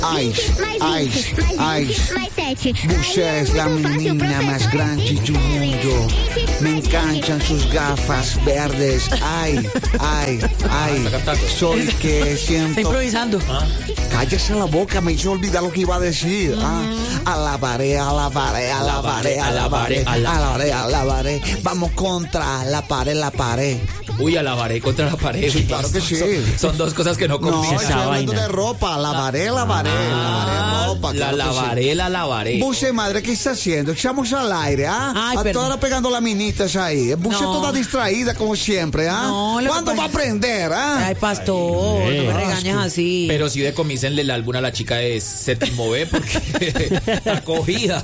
Bushé es la menina más grande del mundo. Me encantan sus gafas verdes. Soy que siento. Está improvisando. Cállese la boca, me hizo olvidar lo que iba a decir. Alabaré. Vamos contra la pared. Uy, alabaré contra la pared. Sí, claro que sí. Son dos cosas que no combinan. No, estoy hablando de ropa. Lavaré ropa. La lavaré. Buche, madre, ¿qué está haciendo? Estamos al aire, Ay, a perdón. todas pegando las minitas ahí. Buche toda distraída como siempre, No, lo ¿Cuándo que va a aprender, Ay, pastor, no me regañes así. Pero sí decomísenle el álbum a la chica de séptimo B porque está cogida.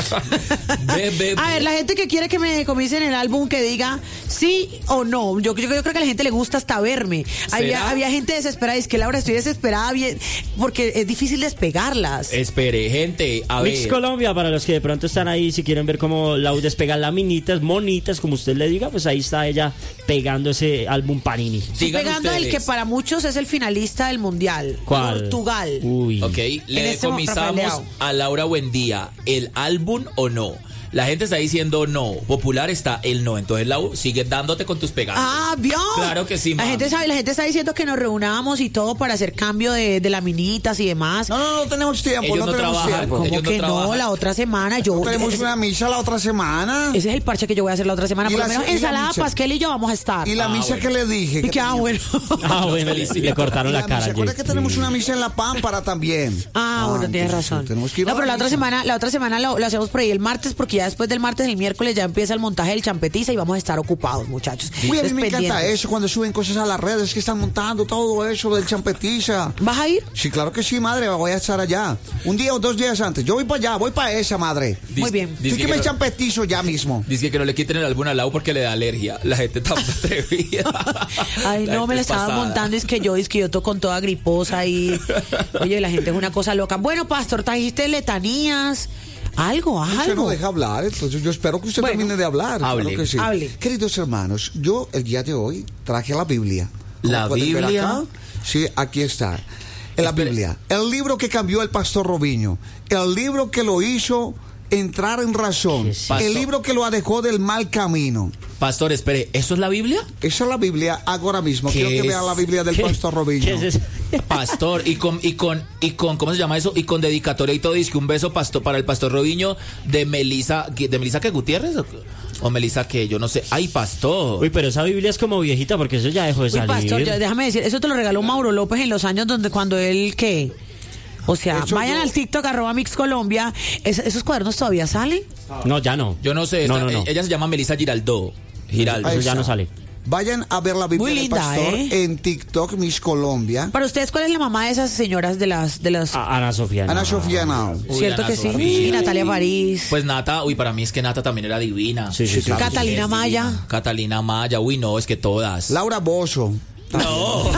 A ver, la gente que quiere que me decomisen el álbum, que diga sí o no. Yo creo que a la gente le gusta hasta verme. Había gente desesperada. Es que, Laura, estoy desesperada porque es difícil despegarlas. Espere, gente, a ver. Mix Colombia, para los que de pronto están ahí, si quieren ver cómo Lau despega las minitas, monitas, como usted le diga, pues ahí está ella pegando ese álbum Panini. Estoy Sigan pegando ustedes. el que para muchos es el finalista del Mundial. ¿Cuál? Portugal. Uy. Ok, le En este decomisamos Rafael Leao. a Laura Buendía el álbum o no. La gente está diciendo no. Popular está el no. Entonces, Lau, sigue dándote con tus pegantes. ¿Vio? Claro que sí, La mami. gente está diciendo que nos reunamos y todo para hacer cambio de laminitas y demás. No tenemos tiempo. Ellos no tenemos trabajan. tiempo. ¿Cómo ellos no que no? trabajan. La otra semana Tenemos una misa la otra semana. Ese es el parche que yo voy a hacer la otra semana. ¿Y Por lo la- menos y la ensalada, micha? pastel y yo vamos a estar. Y la misa bueno. que le dije. Y que, teníamos. bueno. Bueno, le cortaron la cara. ¿Se acuerda que Jay. tenemos una misa en La Pámpara también? Bueno, tienes entonces, razón. tenemos que ir a No, pero la otra misa. semana lo hacemos por ahí el martes, porque ya después del martes, el miércoles, ya empieza el montaje del champetiza y vamos a estar ocupados, muchachos. Uy, a mí Entonces, me encanta pendientes. eso cuando suben cosas a las redes que están montando todo eso del champetiza. ¿Vas a ir? Sí, claro que sí, madre, voy a estar allá. Un día o 2 días antes. Yo voy para allá, voy para esa, madre. Muy bien. Sí que me champetizo ya mismo. Dice que no le quiten el álbum a Lau porque le da alergia. La gente está muy atrevida. Ay, La no, gente me la es estaba pasada. montando, es que yo tô con toda griposa y... Oye, la gente es una cosa loca. Bueno, pastor, trajiste letanías... Algo. Usted no deja hablar, entonces yo espero que usted Bueno, termine de hablar. hable, Claro que sí. hable. Queridos hermanos, yo el día de hoy traje la Biblia. Como ¿La pueden ver Biblia? acá, sí, aquí está. En la Espere. Biblia. El libro que cambió al pastor Robinho. El libro que lo hizo entrar en razón. Pastor. El libro que lo alejó del mal camino. Pastor, espere, ¿eso es la Biblia? Esa es la Biblia ahora mismo. ¿Qué Quiero que es? vea la Biblia del ¿Qué? pastor Robinho. ¿Qué es eso? Pastor, y con, ¿cómo se llama eso? Y con dedicatoria y todo, dice que un beso para el pastor Robinho de Melisa que Gutiérrez o Melisa que yo no sé. Ay, pastor. Uy, pero esa Biblia es como viejita porque eso ya dejó de Uy, salir. pastor, déjame decir, eso te lo regaló Mauro López en los años cuando él, ¿qué? O sea, Eso vayan yo- al TikTok, @MixColombia. ¿Esos cuadernos todavía salen? No, ya no. Yo no sé, No, no. ella se llama Melisa Giraldo. Giraldo. Eso ya está. no sale. Vayan a ver la Biblia Muy del linda, pastor ¿eh? en TikTok, Miss Colombia. Para ustedes, ¿cuál es la mamá de esas señoras de las Ana Sofía. no. Ana Sofía Now. Uy, ¿Cierto Ana que sí? Sofía. Y Natalia París. Pues Nata, para mí es que Nata también era divina. Sí, sí, claro. Catalina Es Maya. divina. Catalina Maya, no, es que todas. Laura Bozo. No.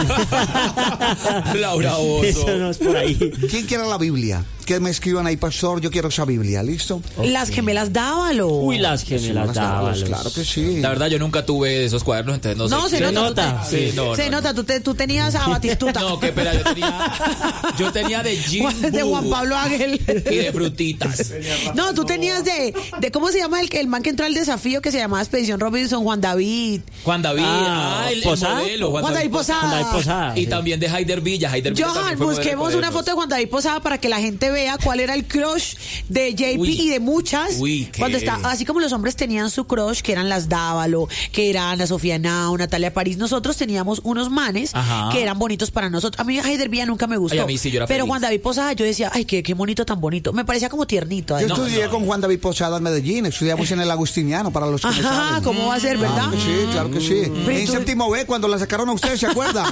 Laura Bozo. Eso no es por ahí. ¿Quién quiere la Biblia? Que me escriban ahí, pastor, yo quiero esa Biblia, ¿listo? Las gemelas Dávalo. Uy, las gemelas Las Dávalos. Claro que sí. La verdad, yo nunca tuve esos cuadernos, entonces no sé. No, se Se nota. nota. Sí, no, Se no, nota, tú tenías a Batistuta. No, qué espera, yo tenía de Jimbo de Juan Pablo Ángel. y de frutitas. No, tú tenías de ¿cómo se llama el man que entró al desafío que se llamaba Expedición Robinson? Juan David. Juan David, Ah, el ¿Posada? modelo. Juan David Posada. Juan David Posada. Y Sí. también de Haider Villa. Haider Villa Johan, también fue modelo busquemos de una cuadernos. foto de Juan David Posada para que la gente vea cuál era el crush de JP Uy. y de muchas. Uy, ¿qué? Cuando está, así como los hombres tenían su crush, que eran las Dávalo, que era Ana Sofía Nao, Natalia París, nosotros teníamos unos manes Ajá. que eran bonitos para nosotros. A mí Haider Villa nunca me gustó. Ay, a mí sí, yo era pero feliz. Juan David Posada, yo decía, ay, qué bonito, tan bonito. Me parecía como tiernito. Yo además. estudié con Juan David Posada en Medellín, estudiamos en el Agustiniano, para los que no Ajá, saben. ¿cómo va a ser, verdad? Claro que sí. Pero En tú- séptimo B, cuando la sacaron a usted, ¿se acuerda?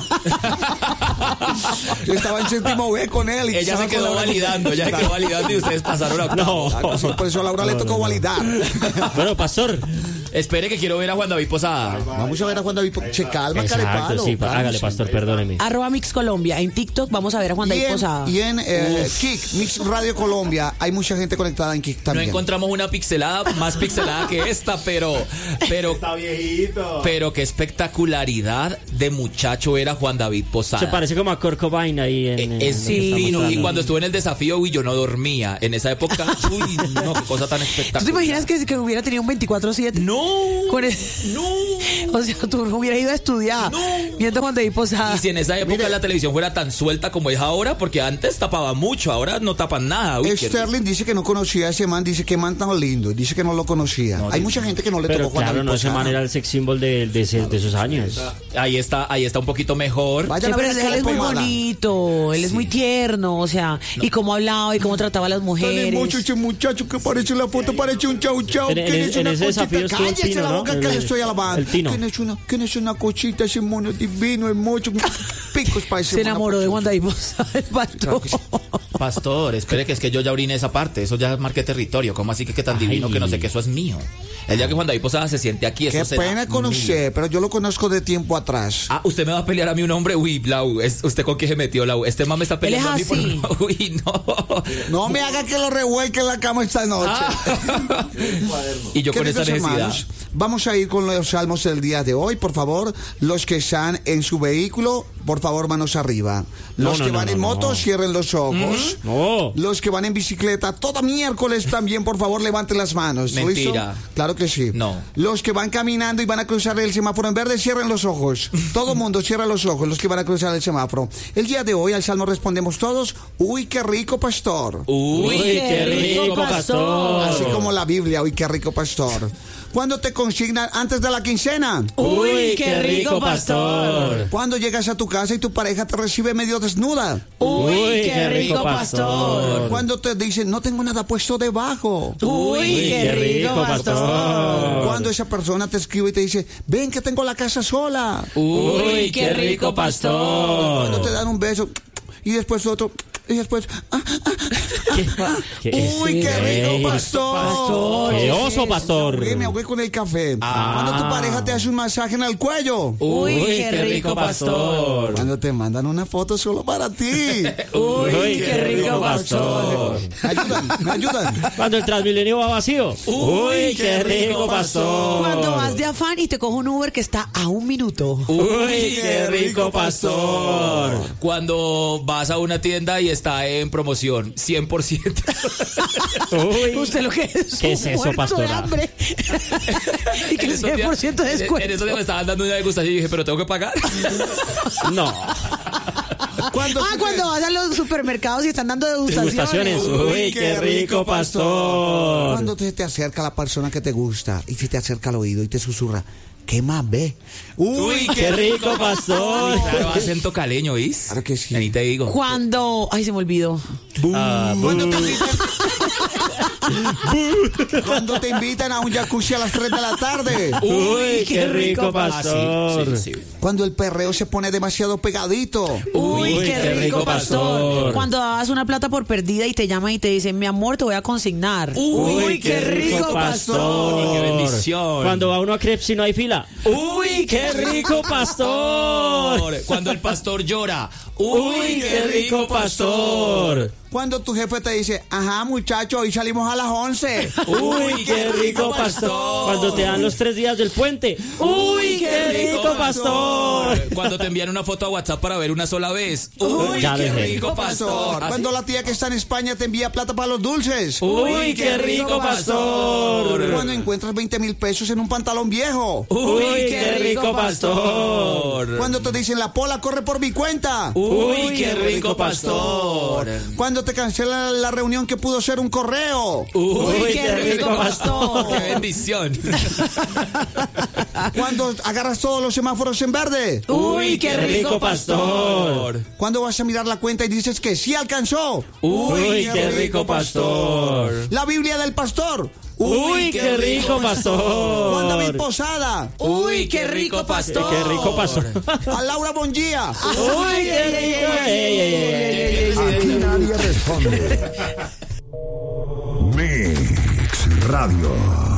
Yo estaba en séptimo B con él. Y Ella estaba se quedó con Laura- validando, ella se quedó validando y ustedes pasaron a octavo. Claro que sí, por eso a Laura le tocó validar. Bueno, pastor, Espere que quiero ver a Juan David Posada. Vamos a ver a Juan David Posada. Che, calma, Exacto, carepalo. sí, hágale, pastor, perdóneme. @Mix Colombia. En TikTok vamos a ver a Juan David Posada. Y en Kik, Mix Radio Colombia, hay mucha gente conectada en Kik también. No encontramos una pixelada más pixelada que esta, pero Está viejito. pero qué espectacularidad de muchacho era Juan David Posada. Se parece como a Kurt Cobain ahí Es fino. Y cuando estuve en el desafío, yo no dormía. En esa época, no, qué cosa tan espectacular. ¿Tú te imaginas que hubiera tenido un 24/7? No. No. O sea, tú hubieras ido a estudiar viendo Juan David Posada. Y si en esa época la televisión fuera tan suelta como es ahora, porque antes tapaba mucho, ahora no tapan nada. Sterling dice que no conocía a ese man, dice que man tan lindo, dice que no lo conocía. Hay mucha gente que no le tocó Juan claro, David no, ese Posada. man era el sex symbol de esos años. Ahí está un poquito mejor. Vayan a Pero ver él es muy pomada. bonito, él es muy tierno, o sea, y cómo hablaba y cómo trataba a las mujeres. Tiene mucho ese muchacho que parece en la foto, parece un chau chau. En ese desafío estuvo el Cállese Tino, la ¿no? boca que le estoy alabando. El Tino. ¿Quién es una cosita, ese mono divino, hermoso? Picos para ese Se enamoró de Juan David Posada, el pastor. Pastor, espere que es que yo ya oriné esa parte, eso ya marqué territorio. ¿Cómo así que tan divino que no sé que eso es mío? El día que Juan David Posada se siente aquí, eso Qué será pena con mío. usted, pero yo lo conozco de tiempo atrás. Ah, usted me va a pelear a mí un hombre. Uy, Blau, ¿usted con qué se metió, Blau? Este man me está peleando a mí por... así. Uy, no. No me haga que lo revuelque en la cama esta noche. Y yo con esa Queridos necesidad. hermanos, vamos a ir con los salmos del día de hoy. Por favor, los que están en su vehículo, por favor, manos arriba. Los que van en moto, cierren los ojos. No. Los que van en bicicleta, todo miércoles también, por favor, levanten las manos. Mentira. ¿Listo? Claro que sí. No. Los que van caminando y van a cruzar el semáforo en verde, cierren los ojos. Todo mundo cierra los ojos, los que van a cruzar el semáforo. El día de hoy al salmo respondemos todos, uy, qué rico pastor. Uy, qué rico, pastor. Así como la Biblia, uy, qué rico pastor. ¿Cuándo te consignan antes de la quincena? Uy, qué rico, pastor. Cuando llegas a tu casa y tu pareja te recibe medio desnuda. Uy, qué rico, pastor. Cuando te dicen, no tengo nada puesto debajo. Uy, qué rico pastor. Cuando esa persona te escribe y te dice, ven que tengo la casa sola. Uy, qué rico, pastor. Cuando te dan un beso y después otro y después uy, qué rico pastor. Qué oso, pastor. Uy, me ahogué con el café. Cuando tu pareja te hace un masaje en el cuello. Uy, qué rico pastor. Cuando te mandan una foto solo para ti. Uy, qué rico, pastor. Me ayudan. Cuando el Transmilenio va vacío. Uy, qué rico, pastor. Cuando vas de afán y te coge un Uber que está a 1 minuto. Uy, qué rico, pastor. Cuando vas a una tienda y está en promoción, 100%. Uy, Usted lo que es ¿qué es eso, muerto de pastora? hambre. Y que el 100% de En descuento. eso me estaban dando una degustación y dije, pero tengo que pagar. no. Cuando Cuando vas a los supermercados y están dando Degustaciones. degustaciones. Uy, qué rico, pastor. Cuando te acerca la persona que te gusta y se te acerca al oído y te susurra, ¿qué más ve? Uy, qué rico, pastor. Claro, acento caleño, ¿viste? Claro que sí. Ahí te digo. Cuando... Ay, se me olvidó. Cuando te invitan a un jacuzzi a las 3 de la tarde. Uy, qué rico, pastor. Sí. Cuando el perreo se pone demasiado pegadito. Uy, qué rico, pastor. pastor. Cuando das una plata por perdida y te llaman y te dicen, mi amor, te voy a consignar. Uy, qué rico, pastor. Qué bendición. Cuando va uno a Crepes y no hay fila. Uy, qué rico, pastor. Cuando el pastor llora. Uy, qué rico, pastor. Cuando tu jefe te dice, ajá, muchacho, hoy salimos a las 11. Uy, qué rico, pastor. Cuando te dan los 3 días del puente. Uy, qué rico, pastor. Cuando te envían una foto a WhatsApp para ver una sola vez. Uy, ya qué dejé. rico, pastor. Cuando la tía que está en España te envía plata para los dulces. Uy, qué rico, pastor. Cuando encuentras 20,000 pesos en un pantalón viejo. Uy, qué rico, pastor. Cuando te dicen, la pola corre por mi cuenta. Uy, qué rico, pastor. Cuando te cancelan la reunión que pudo ser un correo. Uy, qué rico, pastor. Qué bendición. Cuando agarras todos los semáforos en verde. Uy, qué rico, pastor. Cuando vas a mirar la cuenta y dices que sí alcanzó. Uy, qué rico, pastor. La Biblia del pastor. Uy, qué rico, pastor. Juan David Posada. Uy, qué rico, pastor. Qué rico, pastor. A Laura Bongia. Uy, qué rico. Ey, ey, ey, ey. Aquí nadie responde. Mix Radio.